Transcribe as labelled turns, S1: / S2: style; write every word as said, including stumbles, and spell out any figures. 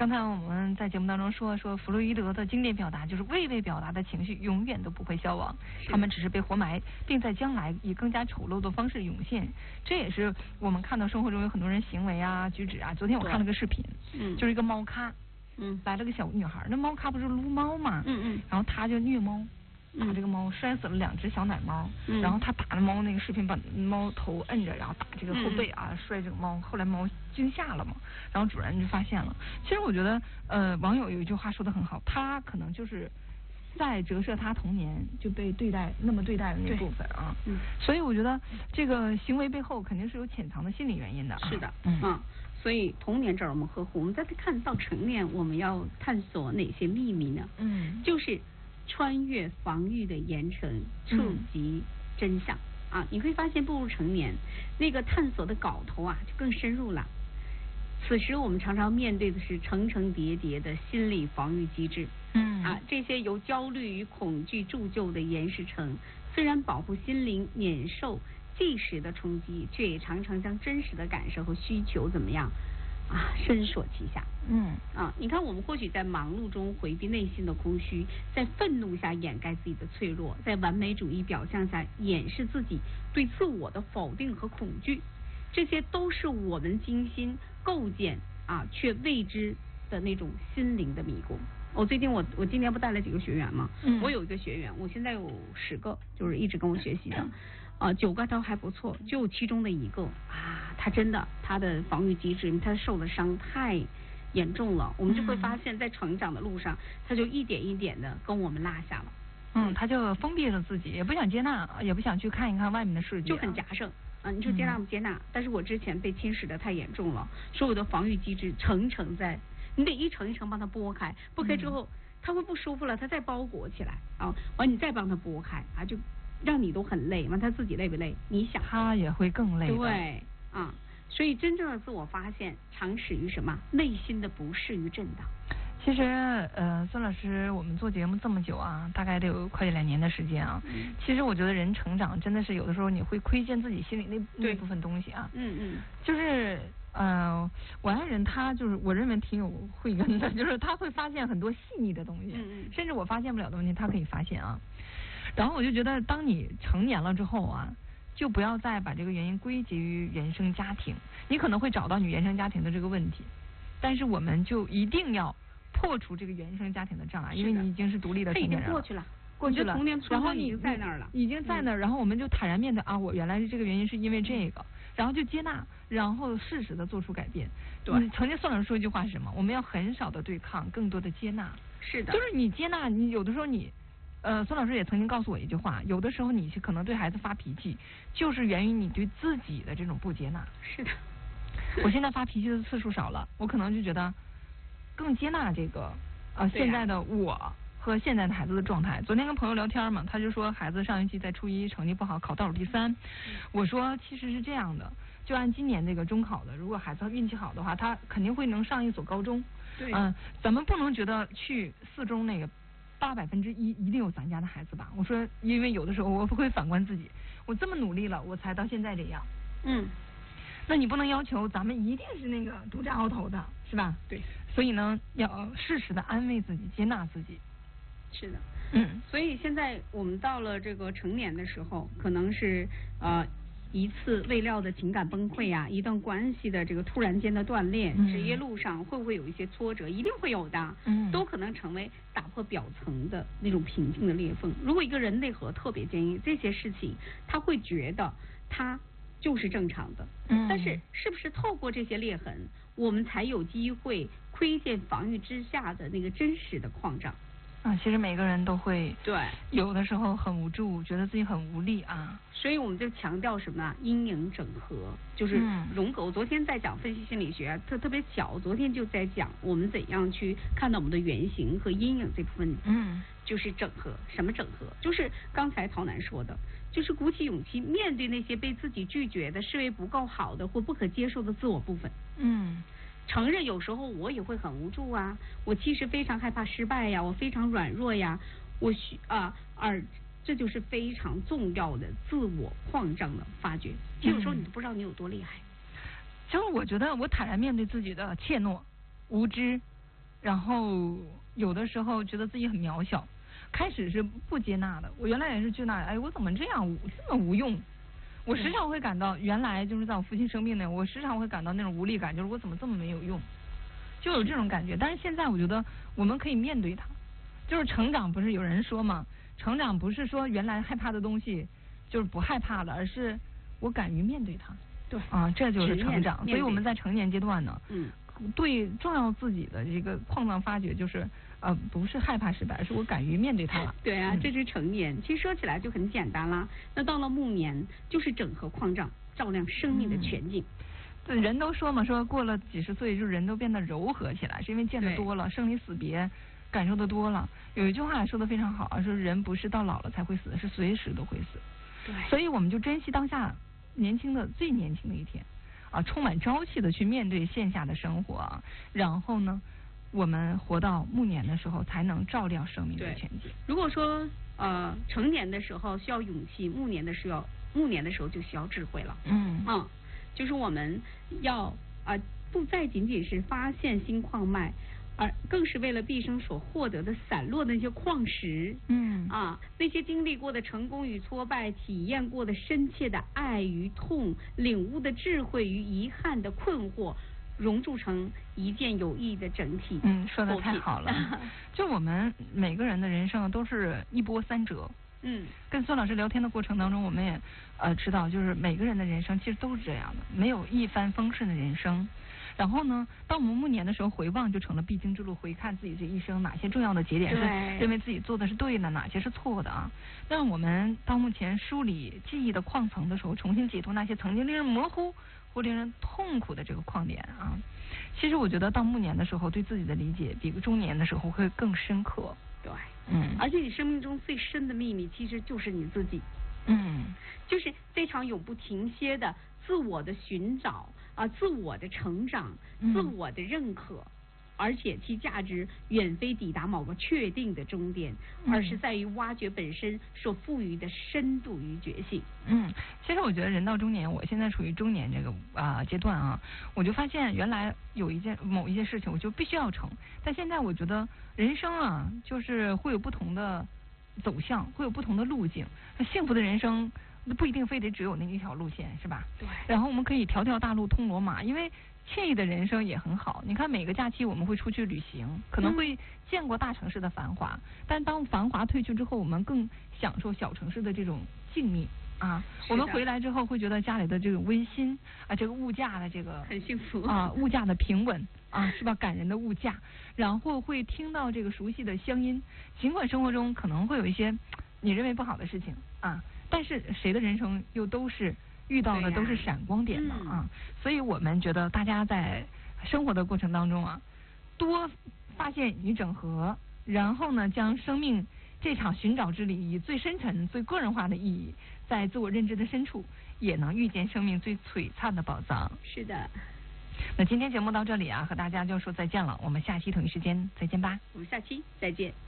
S1: 刚才我们在节目当中说说弗洛伊德的经典表达就是未被表达的情绪永远都不会消亡，他们只是被活埋，并在将来以更加丑陋的方式涌现。这也是我们看到生活中有很多人行为啊、举止啊。昨天我看了个视频，嗯，就是一个猫咖，嗯，来了个小女孩，那猫咖不是撸猫嘛，嗯嗯，然后他就虐猫。打这个猫，摔死了两只小奶猫，嗯、然后他打的猫那个视频把猫头摁着，然后打这个后背啊，嗯、摔这个猫，后来猫惊吓了嘛，然后主人就发现了。其实我觉得，呃，网友有一句话说的很好，他可能就是在折射他童年就被对待那么对待的那部分啊，嗯，所以我觉得这个行为背后肯定是有潜藏的心理原因的、啊。
S2: 是的，嗯。嗯所以童年这儿我们呵护，我们再看到成年，我们要探索哪些秘密呢？嗯，就是穿越防御的严惩，触及真相、嗯、啊！你会发现步入成年，那个探索的镐头啊就更深入了。此时我们常常面对的是层层叠叠的心理防御机制，嗯啊，这些由焦虑与恐惧铸就的岩石层，虽然保护心灵免受即时的冲击，却也常常将真实的感受和需求怎么样啊深锁其下。嗯啊，你看我们或许在忙碌中回避内心的空虚，在愤怒下掩盖自己的脆弱，在完美主义表象下掩饰自己对自我的否定和恐惧，这些都是我们精心构建啊却未知的那种心灵的迷宫。我最近我我今天不带了几个学员吗？嗯，我有一个学员，我现在有十个，就是一直跟我学习的。啊，九个都还不错，就其中的一个啊，他真的他的防御机制，他受的伤太严重了，我们就会发现，在成长的路上，他就一点一点的跟我们落下了。
S1: 嗯，他就封闭了自己，也不想接纳，也不想去看一看外面的世界、啊，
S2: 就很夹生。啊，你说接纳不接纳、嗯？但是我之前被侵蚀的太严重了，所有的防御机制层层在，你得一层一层帮他拨开，拨开之后、嗯、他会不舒服了，他再包裹起来啊，完你再帮他拨开啊，就。让你都很累，完他自己累不累？你想，
S1: 他也会更累的。
S2: 对，啊、嗯，所以真正的自我发现，常始于什么？内心的不适于震荡。
S1: 其实，呃，孙老师，我们做节目这么久啊，大概得有快两年的时间啊。嗯、其实我觉得人成长真的是有的时候你会窥见自己心里那那部分东西啊。嗯嗯。就是呃，我爱人他就是我认为挺有慧根的，就是他会发现很多细腻的东西，嗯嗯，甚至我发现不了的东西，他可以发现啊。然后我就觉得，当你成年了之后啊，就不要再把这个原因归结于原生家庭。你可能会找到你原生家庭的这个问题，但是我们就一定要破除这个原生家庭的障碍，因为你已经是独立的成年人了。
S2: 他已经过去了，
S1: 过去了。
S2: 童年
S1: 然后你
S2: 已经在那儿了，
S1: 已经在那儿、嗯，然后我们就坦然面对啊，我原来是这个原因是因为这个，然后就接纳，然后适时的做出改变。对，嗯、曾经宋老师说一句话是什么？我们要很少的对抗，更多的接纳。
S2: 是的，
S1: 就是你接纳，你有的时候你。呃，孙老师也曾经告诉我一句话，有的时候你可能对孩子发脾气，就是源于你对自己的这种不接纳。
S2: 是的，
S1: 我现在发脾气的次数少了，我可能就觉得更接纳这个呃、啊、现在的我和现在的孩子的状态。昨天跟朋友聊天嘛，他就说孩子上一期在初一成绩不好，考倒数第三。我说其实是这样的，就按今年这个中考的，如果孩子运气好的话，他肯定会能上一所高中。
S2: 对，
S1: 嗯、呃，咱们不能觉得去四中那个。八百分之一一定有咱家的孩子吧？我说，因为有的时候我会反观自己，我这么努力了，我才到现在这样。嗯，那你不能要求咱们一定是那个独占鳌头的，是吧？
S2: 对。
S1: 所以呢，要适时的安慰自己，接纳自己。
S2: 是的。嗯。所以现在我们到了这个成年的时候，可能是呃。一次未料的情感崩溃啊，一段关系的这个突然间的断裂，嗯、职业路上会不会有一些挫折？一定会有的，嗯，都可能成为打破表层的那种平静的裂缝。如果一个人内核特别坚硬，这些事情他会觉得他就是正常的，嗯，但是是不是透过这些裂痕，我们才有机会窥见防御之下的那个真实的矿障？
S1: 啊，其实每个人都会，
S2: 对，
S1: 有的时候很无助，觉得自己很无力啊。
S2: 所以我们就强调什么呢？阴影整合，就是荣格。我昨天在讲分析心理学，特特别巧，昨天就在讲我们怎样去看到我们的原型和阴影这部分。嗯，就是整合。什么整合？就是刚才陶楠说的，就是鼓起勇气面对那些被自己拒绝的、视为不够好的或不可接受的自我部分。嗯。承认有时候我也会很无助啊，我其实非常害怕失败呀，我非常软弱呀，我需啊，而这就是非常重要的自我矿障的发掘。其实有时候你都不知道你有多厉害。
S1: 其实我觉得我坦然面对自己的怯懦、无知、 然后有的时候觉得自己很渺小，开始是不接纳的。我原来也是接纳，哎，我怎么这样这么无用？我时常会感到，原来就是在我父亲生病那，我时常会感到那种无力感，就是我怎么这么没有用，就有这种感觉。但是现在我觉得我们可以面对它，就是成长不是有人说嘛，成长不是说原来害怕的东西就是不害怕了，而是我敢于面对它。
S2: 对
S1: 啊，这就是成长。所以我们在成年阶段呢，
S2: 嗯，
S1: 对重要自己的这个矿藏发掘，就是呃不是害怕失败，而是我敢于面对它了。
S2: 对啊，嗯、这是成年。其实说起来就很简单啦。那到了暮年，就是整合矿藏，照亮生命的全景。
S1: 对、嗯，人都说嘛，说过了几十岁，就人都变得柔和起来，是因为见得多了，生离死别感受的多了。有一句话说的非常好，说人不是到老了才会死，是随时都会死。
S2: 对，
S1: 所以我们就珍惜当下年轻的最年轻的一天。啊，充满朝气的去面对线下的生活啊，然后呢，我们活到暮年的时候，才能照亮生命的前景。
S2: 如果说呃成年的时候需要勇气，暮年的时候暮年的时候就需要智慧了。
S1: 嗯
S2: 嗯，就是我们要啊、呃、不再仅仅是发现新矿脉，而更是为了毕生所获得的散落的那些矿石，
S1: 嗯
S2: 啊，那些经历过的成功与挫败，体验过的深切的爱与痛，领悟的智慧与遗憾的困惑，融铸成一件有意义的整体。
S1: 嗯，说的太好了。就我们每个人的人生都是一波三折。
S2: 嗯，
S1: 跟孙老师聊天的过程当中，我们也呃知道，就是每个人的人生其实都是这样的，没有一帆风顺的人生。然后呢，当我们暮年的时候回望，就成了必经之路，回看自己这一生哪些重要的节点是认为自己做的是对的，哪些是错的啊。让我们到目前梳理记忆的矿层的时候，重新解脱那些曾经令人模糊或令人痛苦的这个矿点啊。其实我觉得到暮年的时候，对自己的理解比中年的时候会更深刻。
S2: 对，
S1: 嗯，
S2: 而且你生命中最深的秘密，其实就是你自己。
S1: 嗯，
S2: 就是这场永不停歇的自我的寻找啊，自我的成长，自我的认可，嗯、而且其价值远非抵达某个确定的终点，嗯、而是在于挖掘本身所赋予的深度与觉性。
S1: 嗯，其实我觉得人到中年，我现在处于中年这个啊、呃、阶段啊，我就发现原来有一件某一件事情我就必须要成，但现在我觉得人生啊，就是会有不同的走向，会有不同的路径。幸福的人生不一定非得只有那一条路线，是吧？
S2: 对。
S1: 然后我们可以条条大路通罗马，因为惬意的人生也很好。你看每个假期我们会出去旅行，可能会见过大城市的繁华，嗯、但当繁华褪去之后，我们更享受小城市的这种静谧啊。我们回来之后会觉得家里的这种温馨啊，这个物价的这个
S2: 很幸福
S1: 啊，物价的平稳啊，是吧？感人的物价，然后会听到这个熟悉的乡音，尽管生活中可能会有一些你认为不好的事情啊，但是谁的人生又都是遇到的都是闪光点的啊，所以我们觉得大家在生活的过程当中啊，多发现与整合，然后呢，将生命这场寻找之旅以最深沉、最个人化的意义，在自我认知的深处，也能遇见生命最璀璨的宝藏。
S2: 是的。
S1: 那今天节目到这里啊，和大家就说再见了，我们下期同一时间再见吧。
S2: 我们下期再见。